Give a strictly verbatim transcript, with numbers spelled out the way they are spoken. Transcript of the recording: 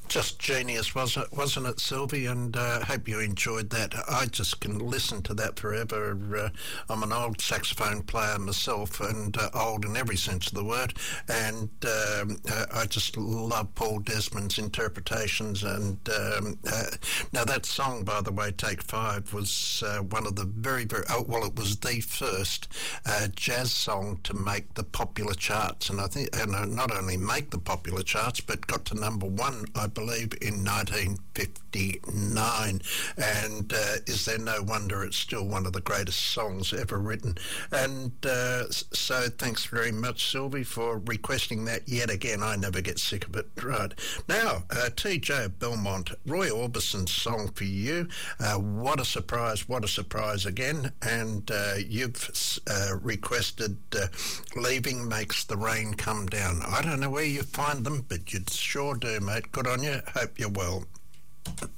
Just genius, was it, wasn't it, Sylvie? And I uh, hope you enjoyed that. I just can listen to that forever. Uh, I'm an old saxophone player myself, and uh, old in every sense of the word. And um, uh, I just love Paul Desmond's interpretations. And um, uh, now that song, by the way, Take Five, was uh, one of the very, very, oh, well, it was the first uh, jazz song to make the popular charts. And I think, and uh, not only make the popular charts, but got to number one, I believe. believe in nineteen fifty-nine, and uh, is there no wonder it's still one of the greatest songs ever written. And uh, so thanks very much, Sylvie, for requesting that yet again. I never get sick of it. Right now, uh, T J of Belmont, Roy Orbison's song for you. Uh, what a surprise, what a surprise again. And uh, you've uh, requested uh, Leaving Makes the Rain Come Down. I don't know where you find them, but you sure do, mate. Good on you. Hope you're well.